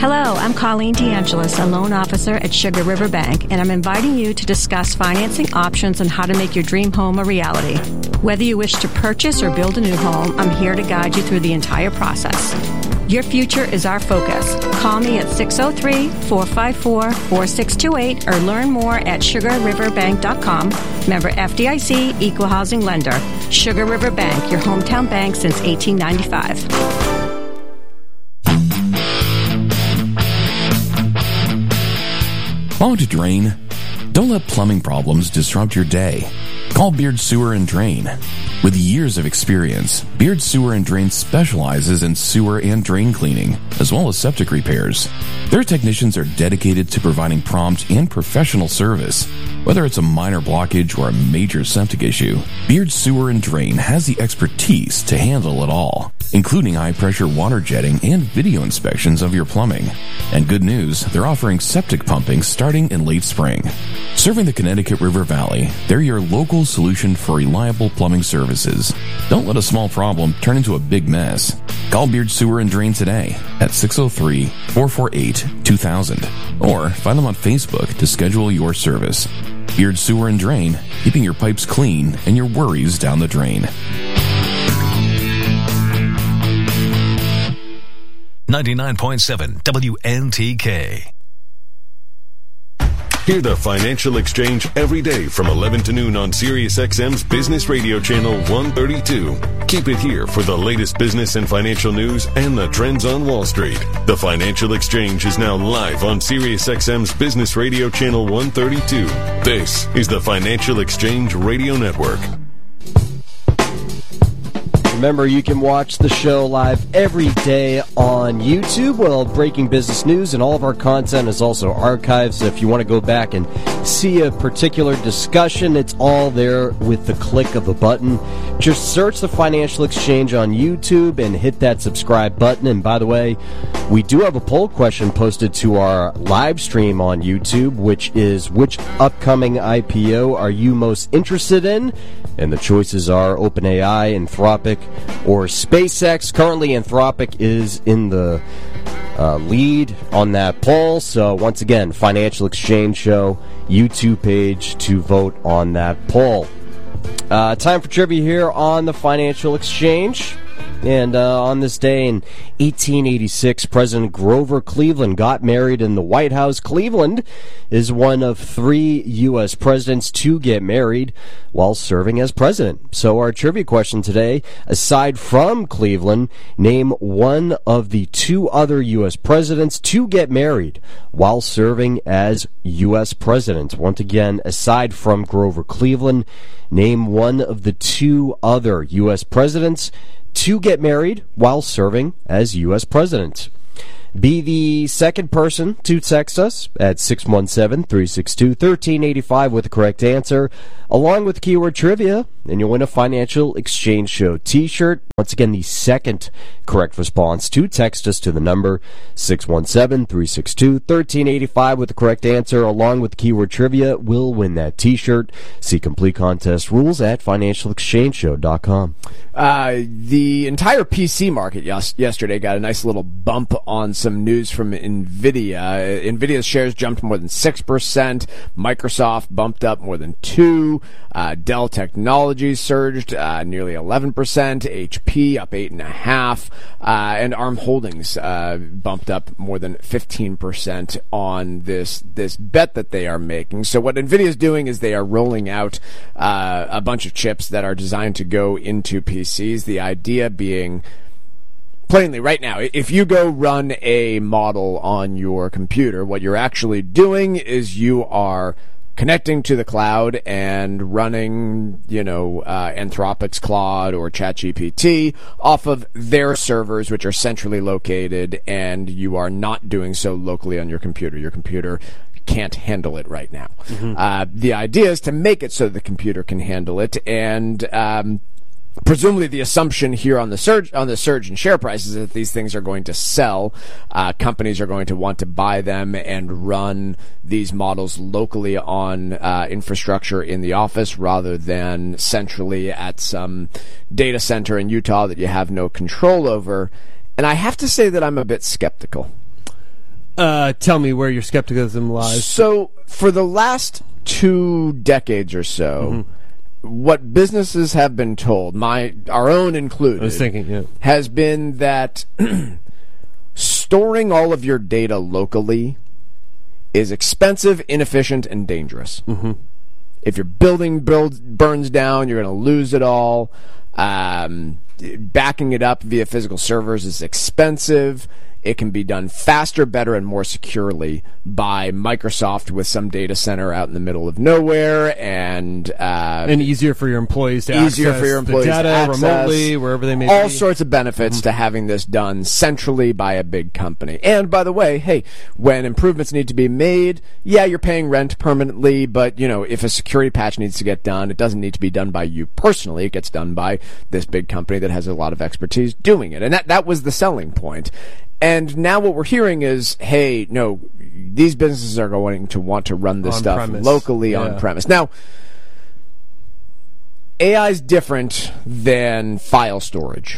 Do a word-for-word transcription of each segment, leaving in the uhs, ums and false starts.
Hello, I'm Colleen DeAngelis, a loan officer at Sugar River Bank, and I'm inviting you to discuss financing options and how to make your dream home a reality. Whether you wish to purchase or build a new home, I'm here to guide you through the entire process. Your future is our focus. Call me at six oh three, four five four, four six two eight or learn more at sugar river bank dot com. Member F D I C, Equal Housing Lender. Sugar River Bank, your hometown bank since eighteen ninety-five. Want to drain? Don't let plumbing problems disrupt your day. Call Beard Sewer and Drain. With years of experience, Beard Sewer and Drain specializes in sewer and drain cleaning, as well as septic repairs. Their technicians are dedicated to providing prompt and professional service. Whether it's a minor blockage or a major septic issue, Beard Sewer and Drain has the expertise to handle it all, including high-pressure water jetting and video inspections of your plumbing. And good news, they're offering septic pumping starting in late spring. Serving the Connecticut River Valley, they're your local solution for reliable plumbing services. Don't let a small problem turn into a big mess. Call Beard Sewer and Drain today at six oh three, four four eight, two thousand or find them on Facebook to schedule your service. Beard Sewer and Drain, keeping your pipes clean and your worries down the drain. ninety-nine point seven W N T K. Hear the Financial Exchange every day from eleven to noon on SiriusXM's Business Radio Channel one thirty-two. Keep it here for the latest business and financial news and the trends on Wall Street. The Financial Exchange is now live on SiriusXM's Business Radio Channel one thirty-two. This is the Financial Exchange Radio Network. Remember, you can watch the show live every day on YouTube. Well, breaking business news and all of our content is also archived. So if you want to go back and see a particular discussion, it's all there with the click of a button. Just search the Financial Exchange on YouTube and hit that subscribe button. And by the way, we do have a poll question posted to our live stream on YouTube, which is, which upcoming I P O are you most interested in? And the choices are OpenAI, Anthropic, or SpaceX. Currently, Anthropic is in the uh, lead on that poll. So once again, Financial Exchange Show YouTube page to vote on that poll. Uh, time for trivia here on the Financial Exchange. And uh, on this day in eighteen eighty-six, President Grover Cleveland got married in the White House. Cleveland is one of three U S presidents to get married while serving as president. So our trivia question today, aside from Cleveland, name one of the two other U S presidents to get married while serving as U S president. Once again, aside from Grover Cleveland, name one of the two other U S presidents to get married while serving as U S president. Be the second person to text us at six one seven, three six two, one three eight five with the correct answer, along with keyword trivia, and you'll win a Financial Exchange Show t-shirt. Once again, the second correct response to text us to the number six one seven, three six two, one three eight five with the correct answer, along with keyword trivia, will win that t-shirt. See complete contest rules at financial exchange show dot com. Uh, the entire P C market yes- yesterday got a nice little bump on some news from NVIDIA. NVIDIA's shares jumped more than six percent. Microsoft bumped up more than two percent. Uh, Dell Technologies surged uh, nearly eleven percent. H P up eight point five percent. Uh, and ARM Holdings uh, bumped up more than fifteen percent on this this bet that they are making. So what NVIDIA is doing is they are rolling out uh, a bunch of chips that are designed to go into P Cs. The idea being, plainly, right now, if you go run a model on your computer, what you're actually doing is you are connecting to the cloud and running, you know, uh, Anthropic's Claude or ChatGPT off of their servers, which are centrally located, and you are not doing so locally on your computer. Your computer can't handle it right now. Mm-hmm. Uh, the idea is to make it so the computer can handle it, and um, presumably the assumption here on the surge on the surge in share prices is that these things are going to sell. Uh, companies are going to want to buy them and run these models locally on uh, infrastructure in the office rather than centrally at some data center in Utah that you have no control over. And I have to say that I'm a bit skeptical. Uh, tell me where your skepticism lies. So, for the last two decades or so, mm-hmm. what businesses have been told, my our own included, I was thinking, yeah. has been that storing all of your data locally is expensive, inefficient, and dangerous. Mm-hmm. If your building build, burns down, you're going to lose it all. Um, backing it up via physical servers is expensive. It can be done faster, better, and more securely by Microsoft with some data center out in the middle of nowhere, and uh, and easier for your employees to easier access for your employees the data to access, remotely, wherever they may all be. sorts of benefits mm-hmm. to having this done centrally by a big company. And by the way, hey, when improvements need to be made, yeah, you're paying rent permanently, but you know, if a security patch needs to get done, it doesn't need to be done by you personally. It gets done by this big company that has a lot of expertise doing it, and that that was the selling point. And now what we're hearing is, hey, no, these businesses are going to want to run this on stuff premise. locally yeah. on premise. Now, A I is different than file storage.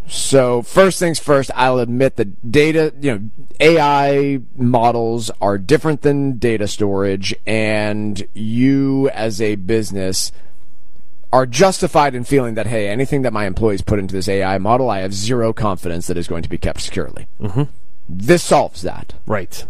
So first things first, I'll admit that data, you know, A I models are different than data storage, and you as a business are justified in feeling that, hey, anything that my employees put into this A I model, I have zero confidence that is going to be kept securely. Mm-hmm. This solves that. Right.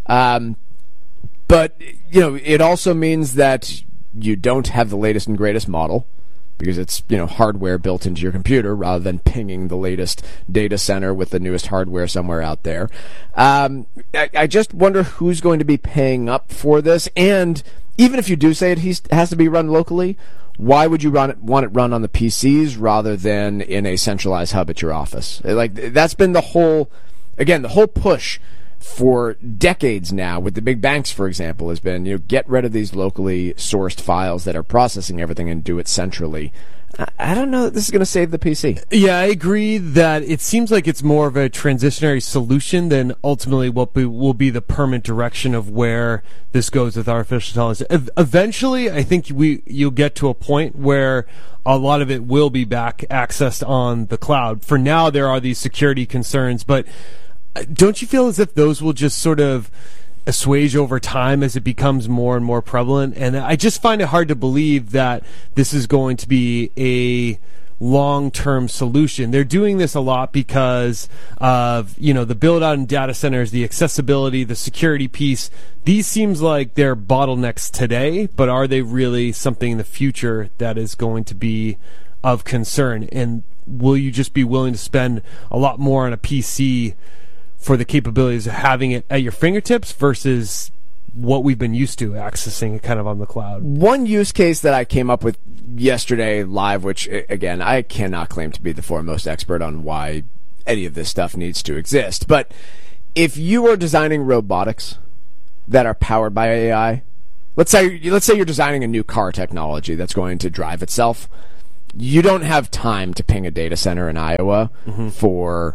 Um, but, you know, it also means that you don't have the latest and greatest model because it's, you know, hardware built into your computer rather than pinging the latest data center with the newest hardware somewhere out there. Um, I, I just wonder who's going to be paying up for this. And even if you do say it has to be run locally, why would you run it, want it run on the P Cs rather than in a centralized hub at your office? Like, that's been the whole, again, the whole push for decades now with the big banks, for example, has been, you know, get rid of these locally sourced files that are processing everything and do it centrally. I don't know that this is going to save the P C. Yeah, I agree that it seems like it's more of a transitionary solution than ultimately what be, will be the permanent direction of where this goes with artificial intelligence. E- eventually, I think we you'll get to a point where a lot of it will be back accessed on the cloud. For now, there are these security concerns, but don't you feel as if those will just sort of assuage over time as it becomes more and more prevalent? And I just find it hard to believe that this is going to be a long-term solution. They're doing this a lot because of, you know, the build-out in data centers, the accessibility, the security piece. These seems like they're bottlenecks today, but are they really something in the future that is going to be of concern? And will you just be willing to spend a lot more on a P C for the capabilities of having it at your fingertips versus what we've been used to accessing it kind of on the cloud? One use case that I came up with yesterday live, which, again, I cannot claim to be the foremost expert on why any of this stuff needs to exist, but if you are designing robotics that are powered by A I, let's say let's say you're designing a new car technology that's going to drive itself, you don't have time to ping a data center in Iowa mm-hmm. for,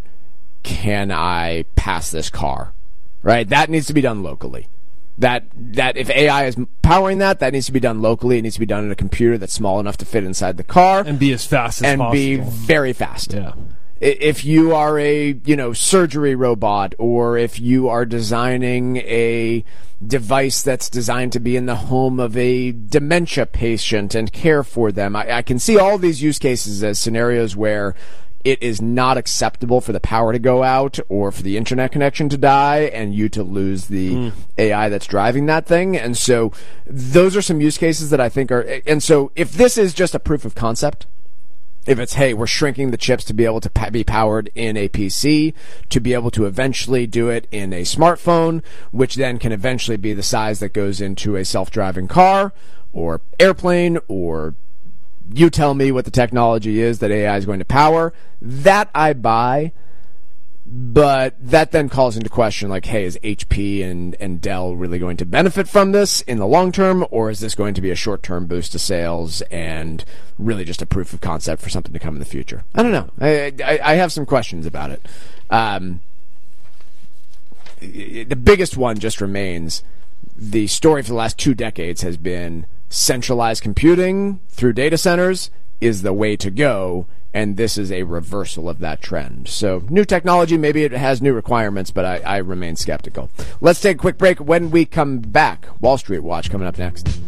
can I pass this car, right? That needs to be done locally. That that if A I is powering that, that needs to be done locally. It needs to be done in a computer that's small enough to fit inside the car and be as fast as and possible. be very fast. Yeah. If you are a, you know, surgery robot, or if you are designing a device that's designed to be in the home of a dementia patient and care for them, I, I can see all these use cases as scenarios where it is not acceptable for the power to go out or for the internet connection to die and you to lose the mm. A I that's driving that thing. And so those are some use cases that I think are, and so if this is just a proof of concept, if it's, hey, we're shrinking the chips to be able to pa- be powered in a P C, to be able to eventually do it in a smartphone, which then can eventually be the size that goes into a self-driving car or airplane, or you tell me what the technology is that A I is going to power, that I buy. But that then calls into question, like, hey, is H P and, and Dell really going to benefit from this in the long term, or is this going to be a short-term boost to sales and really just a proof of concept for something to come in the future? I don't know. I, I, I have some questions about it. Um, the biggest one just remains, the story for the last two decades has been centralized computing through data centers is the way to go, and this is a reversal of that trend. So new technology, maybe it has new requirements, but I, I remain skeptical. Let's take a quick break. When we come back, Wall Street Watch coming up next.